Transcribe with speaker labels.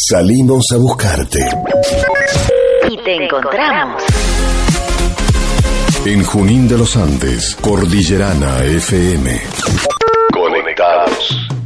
Speaker 1: Salimos a buscarte.
Speaker 2: Y te encontramos.
Speaker 1: En Junín de los Andes, Cordillerana FM. Conectados.